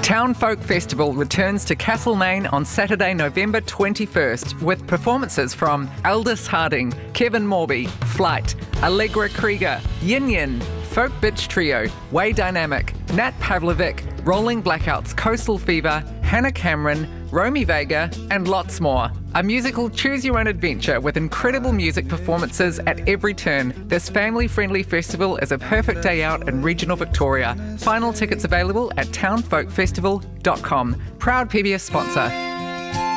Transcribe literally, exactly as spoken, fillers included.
Town Folk Festival returns to Castlemaine on Saturday, November twenty-first, with performances from Aldous Harding, Kevin Morby, Flight, Allegra Krieger, Yin Yin, Folk Bitch Trio, Way Dynamic, Nat Pavlovic, Rolling Blackouts, Coastal Fever, Hannah Cameron, Romy Vega, and lots more. A musical choose-your-own-adventure with incredible music performances at every turn. This family-friendly festival is a perfect day out in regional Victoria. Final tickets available at town folk festival dot com. Proud P B S sponsor.